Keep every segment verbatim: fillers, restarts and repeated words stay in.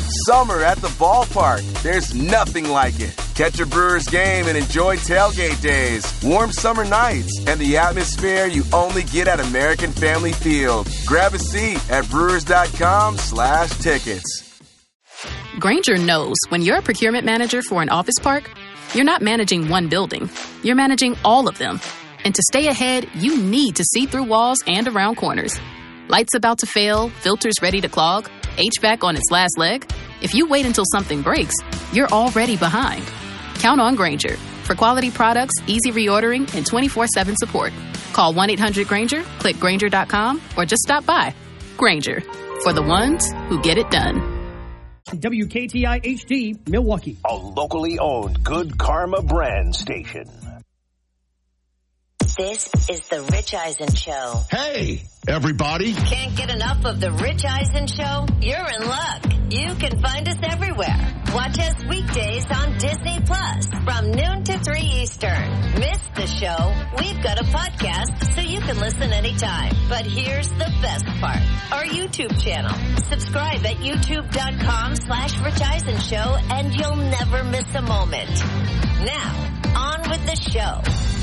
Summer at the ballpark. There's nothing like it. Catch a Brewers game and enjoy tailgate days, warm summer nights, and the atmosphere you only get at American Family Field. Grab a seat at brewers.com slash tickets. Grainger knows when you're a procurement manager for an office park, you're not managing one building. You're managing all of them. And to stay ahead, you need to see through walls and around corners. Lights about to fail, filters ready to clog, H V A C on its last leg. If you wait until something breaks, you're already behind. Count on Grainger for quality products, easy reordering, and twenty-four seven support. Call one eight hundred Grainger, click Grainger dot com, or just stop by. Grainger, for the ones who get it done. W K T I H D, Milwaukee. A locally owned Good Karma brand station. This is the Rich Eisen Show. Hey, everybody. Can't get enough of the Rich Eisen Show? You're in luck. You can find us everywhere. Watch us weekdays on Disney Plus from noon to three Eastern. Miss the show? We've got a podcast so you can listen anytime. But here's the best part. Our YouTube channel. Subscribe at youtube.com slash Rich Eisen Show and you'll never miss a moment. Now, on with the show.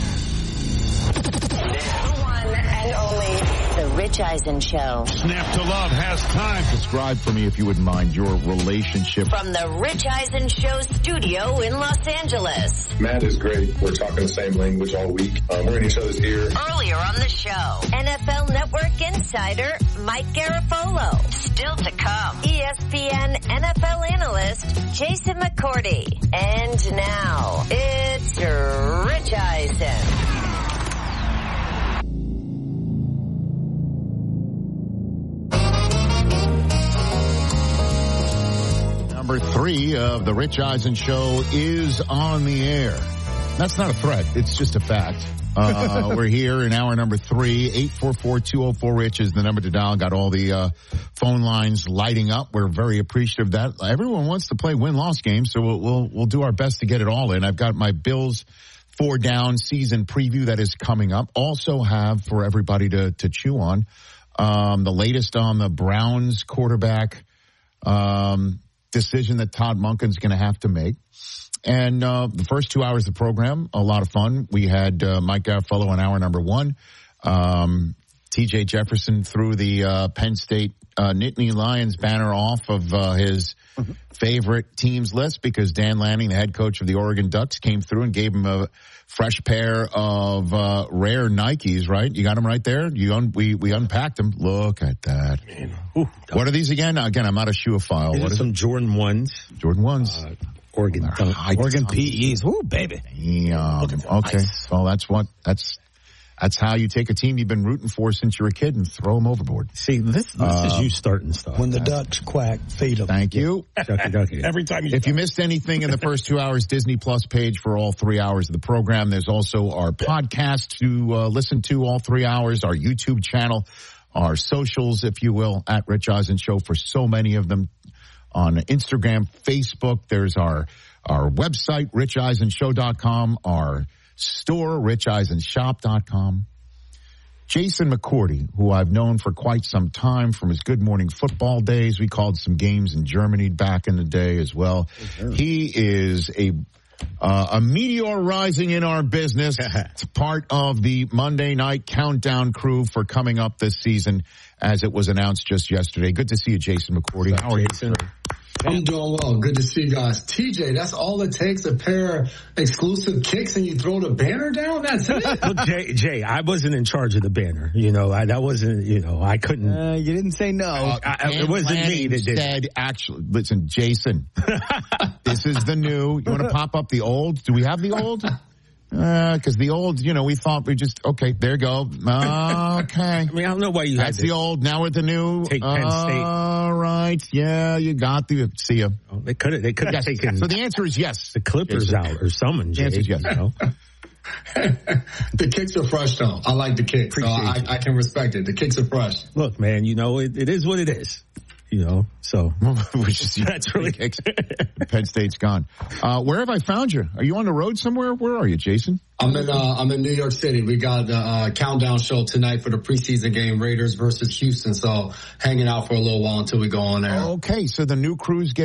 The one and only The Rich Eisen Show. Snap to Love has time. Subscribe for me if you wouldn't mind your relationship. From the Rich Eisen Show studio in Los Angeles. Matt is great. We're talking the same language all week. Um, we're in each other's ear. Earlier on the show, N F L Network insider Mike Garafolo. Still to come, E S P N N F L analyst Jason McCourty. And now, it's Rich Eisen. Number three of the Rich Eisen Show is on the air. That's not a threat. It's just a fact. Uh, we're here in hour number three. eight four four, two oh four, RICH is the number to dial. Got all the uh, phone lines lighting up. We're very appreciative of that. Everyone wants to play win-loss games, so we'll, we'll, we'll do our best to get it all in. I've got my Bills four down season preview that is coming up. Also have for everybody to, to chew on um, the latest on the Browns quarterback um decision that Todd Monken's going to have to make. And uh, the first two hours of the program, a lot of fun. We had uh, Mike Garafolo in hour number one. Um, T J Jefferson threw the uh, Penn State uh, Nittany Lions banner off of uh, his mm-hmm. favorite teams list because Dan Lanning, the head coach of the Oregon Ducks, came through and gave him a fresh pair of uh, rare Nikes, right? You got them right there? You un- we, we unpacked them. Look at that. Man. Ooh, what are these again? Again, I'm not a shoeophile. These what are is some it? Jordan ones. Jordan ones. Uh, Oregon, Oregon P Es. Ooh, baby. Yeah. Okay. Ice. Well, that's what, that's, that's how you take a team you've been rooting for since you were a kid and throw them overboard. See, this, this uh, is you starting stuff. When the Ducks quack, feed them. Thank you. Ducky, ducky. Every time you If start. you missed anything in the first two hours, Disney Plus page for all three hours of the program. There's also our podcast to uh, listen to all three hours, our YouTube channel, our socials, if you will, at Rich Eisen Show for so many of them on Instagram, Facebook. There's our, our website, rich eisen show dot com, our store, rich eisen shop dot com. Jason McCourty, who I've known for quite some time from his Good Morning Football days. We called some games in Germany back in the day as well. Sure. He is a uh, a meteor rising in our business. It's part of the Monday night countdown crew for coming up this season, as it was announced just yesterday. Good to see you, Jason McCourty. How are you, Jason? I'm doing well. Good to see you guys. T J, that's all it takes, a pair of exclusive kicks and you throw the banner down? That's it? Well, Jay, Jay, I wasn't in charge of the banner. You know, I, that wasn't, you know, I couldn't. Uh, you didn't say no. Uh, I, it wasn't me that did said, actually, listen, Jason, this is the new. You want to pop up the old? Do we have the old? Because uh, the old, you know, we thought we just, okay, there you go. Okay. I mean, I don't know why you had That's to the old, now we're the new. Take Penn uh, State. All right, yeah, you got the, see ya. Oh, they could have, they could have yes. taken. So the answer is yes. The Clippers Jason. out or someone, Jay. The answer is yes. You know? The kicks are fresh, though. I like the kicks, so I, I can respect it. The kicks are fresh. Look, man, you know, it, it is what it is. You know, so which is that's really kicks. Penn State's gone. Uh, where have I found you? Are you on the road somewhere? Where are you, Jason? I'm in uh, I'm in New York City. We got the uh, countdown show tonight for the preseason game, Raiders versus Houston. So hanging out for a little while until we go on there. Okay, so the new crew's getting